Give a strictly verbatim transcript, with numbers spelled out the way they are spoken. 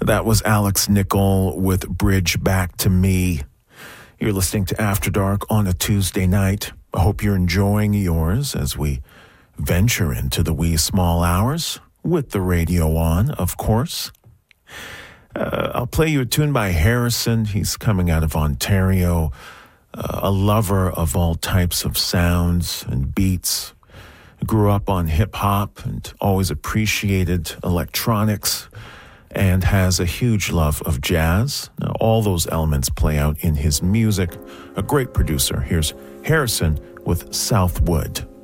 That was Alex Nickel with Bridge Back to Me. You're listening to After Dark on a Tuesday night. I hope you're enjoying yours as we venture into the wee small hours with the radio on, of course. Uh, I'll play you a tune by Harrison. He's coming out of Ontario, uh, a lover of all types of sounds and beats. Grew up on hip-hop and always appreciated electronics, and has a huge love of jazz. Now, all those elements play out in his music. A great producer. Here's Harrison with Southwood.